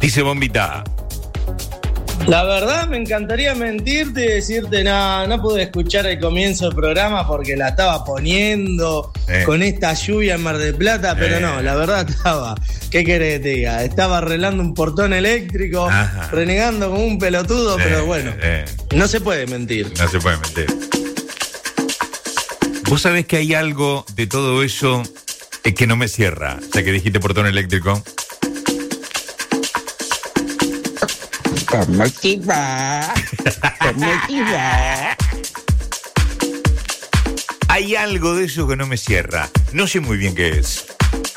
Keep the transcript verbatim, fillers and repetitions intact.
Dice Bombita. La verdad me encantaría mentirte y decirte, no, no pude escuchar el comienzo del programa porque la estaba poniendo eh. con esta lluvia en Mar del Plata, pero eh. no, la verdad estaba, ¿qué querés que te diga? Estaba arreglando un portón eléctrico, Ajá. renegando como un pelotudo, eh, pero bueno, eh. no se puede mentir. No se puede mentir. Vos sabés que hay algo de todo eso que no me cierra, ya que dijiste portón eléctrico. ¿Cómo te va? ¿Cómo te va? Hay algo de eso que no me cierra. No sé muy bien qué es.